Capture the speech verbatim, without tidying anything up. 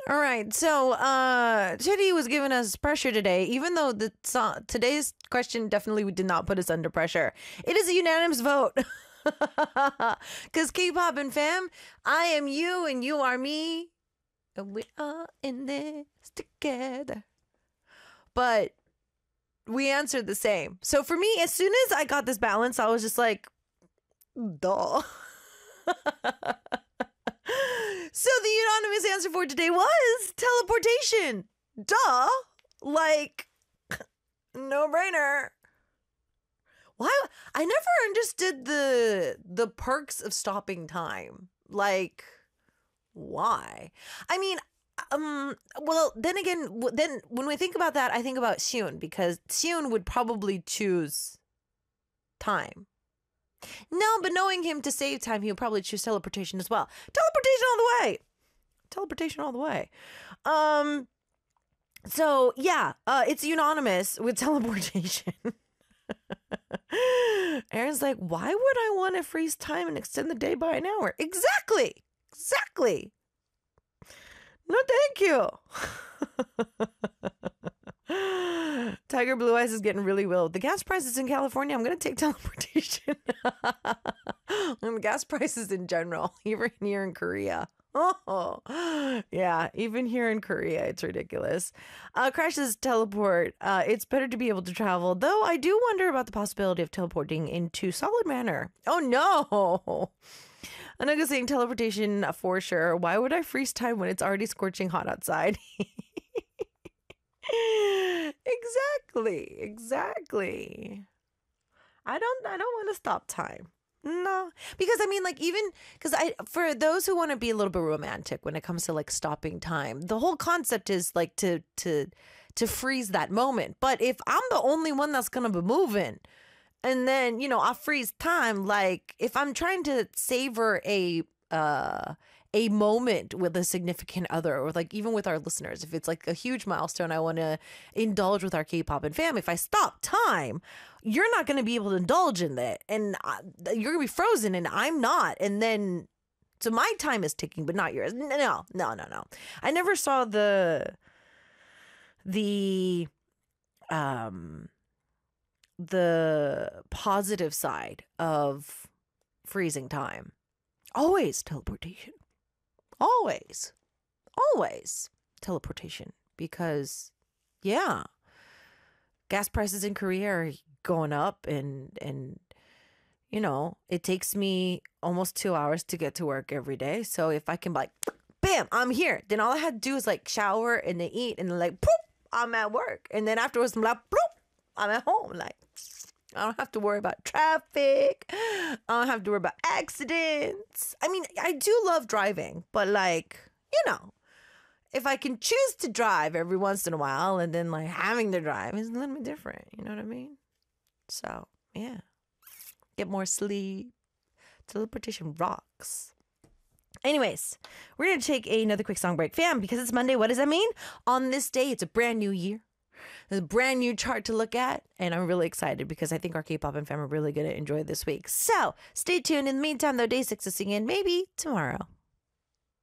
All right. So, uh, Chitty was giving us pressure today, even though the song, today's question definitely did not put us under pressure. It is a unanimous vote. Because K-pop and fam, I am you and you are me. And we are in this together. But we answered the same. So for me, as soon as I got this balance, I was just like, duh. So the unanimous answer for today was teleportation. Duh. Like, no brainer. Why? I never understood the the perks of stopping time. Like, why? I mean, um, well, then again, then when we think about that, I think about Xion, because Xion would probably choose time. No, but knowing him to save time, he would probably choose teleportation as well. Teleportation all the way. Teleportation all the way. Um. So yeah, uh, it's unanimous with teleportation. Aaron's like, why would I want to freeze time and extend the day by an hour? Exactly. Exactly. No, thank you. Tiger Blue Eyes is getting really low. The gas prices in California, I'm going to take teleportation. And the gas prices in general, even here in Korea. Oh, yeah, even here in Korea, it's ridiculous. Uh, Crashes teleport. Uh, it's better to be able to travel, though I do wonder about the possibility of teleporting into solid manner. Oh, no. Anaga saying teleportation for sure. Why would I freeze time when it's already scorching hot outside? Exactly. Exactly. I don't I don't want to stop time. No, because I mean, like, even because I, for those who want to be a little bit romantic when it comes to like stopping time, the whole concept is like to to to freeze that moment. But if I'm the only one that's gonna be moving, and then you know I freeze time, like if I'm trying to savor a uh a moment with a significant other, or like even with our listeners, if it's like a huge milestone I want to indulge with our K-pop and fam, if I stop time, you're not going to be able to indulge in that, and I, you're going to be frozen and I'm not, and then so my time is ticking but not yours. No, no, no, no. I never saw the the um the positive side of freezing time. Always teleportation. Always, always teleportation, because yeah, gas prices in Korea are going up, and and you know it takes me almost two hours to get to work every day. So if I can like, bam, I'm here. Then all I had to do is like shower and then eat, and then like, poop, I'm at work, and then afterwards I'm like, poop, I'm at home. Like, I don't have to worry about traffic. I don't have to worry about accidents. I mean, I do love driving, but like, you know, if I can choose to drive every once in a while, and then like having to drive is a little bit different. You know what I mean? So yeah, get more sleep. Teleportation rocks. Anyways, we're going to take another quick song break. Fam, because it's Monday, what does that mean? On this day, it's a brand new year. There's a brand new chart to look at, and I'm really excited because I think our K-pop and fam are really going to enjoy this week. So stay tuned. In the meantime, though, day six is singing maybe tomorrow.